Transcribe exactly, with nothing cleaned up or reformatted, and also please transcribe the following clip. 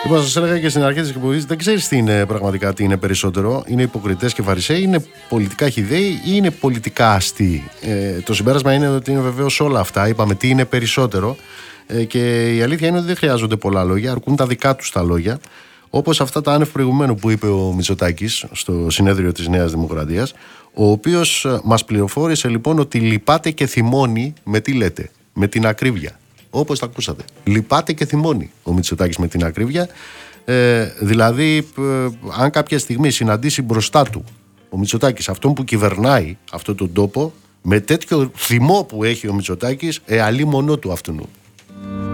Λοιπόν, σας έλεγα και στην αρχή της εκπομπής, δεν ξέρεις τι είναι πραγματικά, τι είναι περισσότερο. Είναι υποκριτές και φαρισαίοι, είναι πολιτικά χυδαίοι ή είναι πολιτικά αστείοι. Ε, το συμπέρασμα είναι ότι είναι βεβαίως όλα αυτά. Είπαμε τι είναι περισσότερο. Ε, και η αλήθεια είναι ότι δεν χρειάζονται πολλά λόγια, αρκούν τα δικά τους τα λόγια. Όπως αυτά τα άνευ προηγουμένου που είπε ο Μητσοτάκης στο συνέδριο της Νέας Δημοκρατίας, ο οποίος μας πληροφόρησε λοιπόν ότι λυπάται και θυμώνει με τι λέτε, με την ακρίβεια. Όπως τα ακούσατε. Λυπάται και θυμώνει ο Μητσοτάκης με την ακρίβεια. Ε, δηλαδή, ε, αν κάποια στιγμή συναντήσει μπροστά του ο Μητσοτάκης αυτόν που κυβερνάει αυτόν τον τόπο, με τέτοιο θυμό που έχει ο Μητσοτάκης, ε, αλίμονό του αυτού.